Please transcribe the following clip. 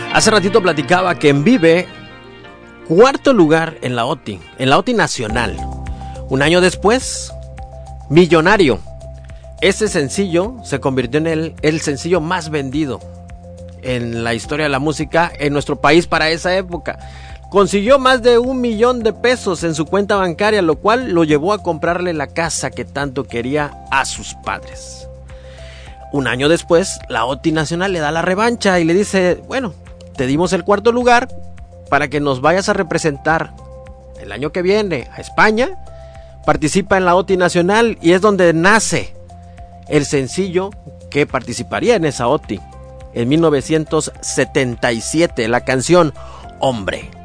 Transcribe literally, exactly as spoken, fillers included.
Hace ratito platicaba que en Vive, cuarto lugar en la O T I, en la O T I nacional. Un año después, Millonario. Ese sencillo se convirtió en el, el sencillo más vendido en la historia de la música en nuestro país para esa época. Consiguió más de un millón de pesos en su cuenta bancaria, lo cual lo llevó a comprarle la casa que tanto quería a sus padres. Un año después, la O T I nacional le da la revancha y le dice, bueno, te dimos el cuarto lugar para que nos vayas a representar el año que viene a España. Participa en la O T I nacional y es donde nace el sencillo que participaría en esa O T I en mil novecientos setenta y siete, la canción Hombre.